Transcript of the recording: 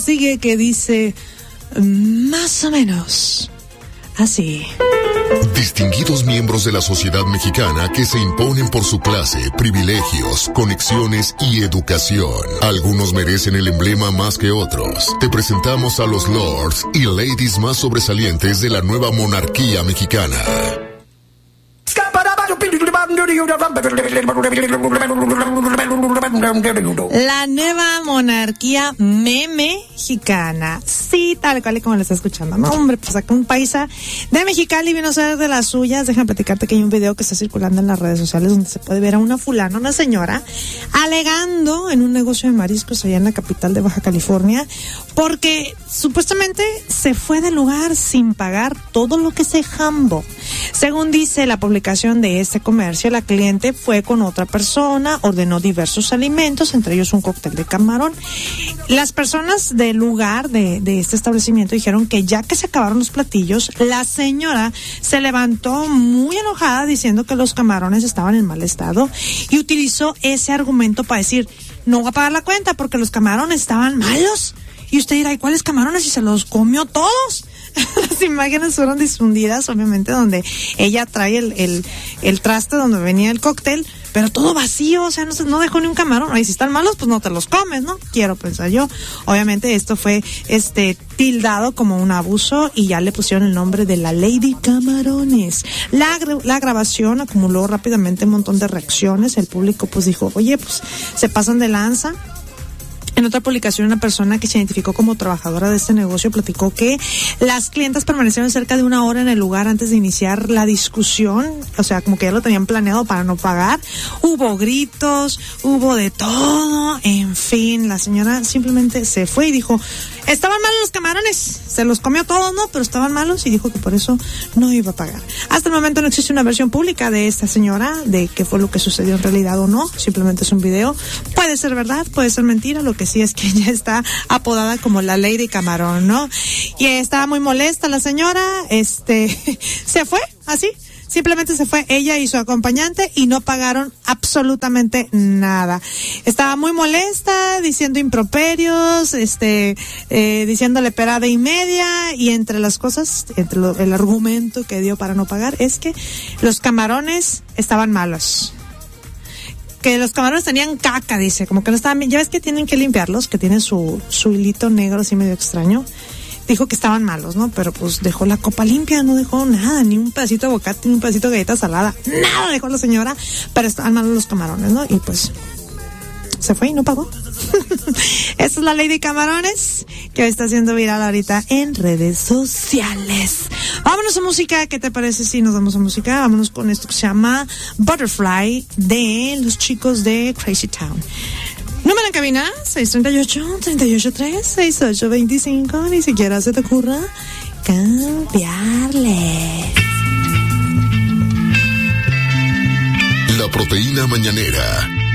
Sigue que dice más o menos así. Distinguidos miembros de la sociedad mexicana que se imponen por su clase, privilegios, conexiones y educación. Algunos merecen el emblema más que otros. Te presentamos a los lords y ladies más sobresalientes de la nueva monarquía mexicana. La nueva monarquía mexicana. Sí, tal cual y como lo está escuchando. No, hombre, pues acá un paisa de Mexicali vino a ser de las suyas. Déjame platicarte que hay un video que está circulando en las redes sociales donde se puede ver a una fulana, una señora, alegando en un negocio de mariscos allá en la capital de Baja California, porque supuestamente se fue del lugar sin pagar todo lo que se jambó. Según dice la publicación de este comercio, la cliente fue con otra persona, ordenó diversos alimentos, entre ellos un cóctel de camarón. Las personas del lugar de este establecimiento dijeron que ya que se acabaron los platillos, la señora se levantó muy enojada diciendo que los camarones estaban en mal estado y utilizó ese argumento para decir, no voy a pagar la cuenta porque los camarones estaban malos. Y usted dirá, ¿y cuáles camarones? Y se los comió todos. Las imágenes fueron difundidas, obviamente, donde ella trae el traste donde venía el cóctel, pero todo vacío, o sea, no dejó ni un camarón. Ay, si están malos, pues no te los comes, ¿no? Quiero pensar yo. Obviamente esto fue tildado como un abuso y ya le pusieron el nombre de la Lady Camarones. La grabación acumuló rápidamente un montón de reacciones. El público pues dijo, oye, pues se pasan de lanza. En otra publicación, una persona que se identificó como trabajadora de este negocio platicó que las clientas permanecieron cerca de 1 hora en el lugar antes de iniciar la discusión, o sea, como que ya lo tenían planeado para no pagar. Hubo gritos, hubo de todo, en fin, la señora simplemente se fue y dijo, estaban malos los camarones, se los comió todos, ¿no? Pero estaban malos y dijo que por eso no iba a pagar. Hasta el momento no existe una versión pública de esta señora, de qué fue lo que sucedió en realidad o no, simplemente es un video. Puede ser verdad, puede ser mentira, lo que sí es que ella está apodada como la Lady Camarón, ¿no? Y estaba muy molesta la señora, se fue, así. Simplemente se fue ella y su acompañante y no pagaron absolutamente nada. Estaba muy molesta, diciendo improperios, diciéndole perada y media, y entre las cosas, el argumento que dio para no pagar es que los camarones estaban malos. Que los camarones tenían caca, dice, como que no estaban bien. Ya ves que tienen que limpiarlos, que tienen su hilito negro así medio extraño. Dijo que estaban malos, ¿no? Pero pues dejó la copa limpia, no dejó nada, ni un pedacito de bocata, ni un pedacito de galleta salada, nada dejó la señora, pero estaban malos los camarones, ¿no? Y pues se fue y no pagó. Esta es la Lady Camarones, que está haciendo viral ahorita en redes sociales. Vámonos a música, ¿qué te parece si nos vamos a música? Vámonos con esto que se llama Butterfly de los chicos de Crazy Town. Número en cabina, 638-383-6825. Ni siquiera se te ocurra cambiarle. La proteína mañanera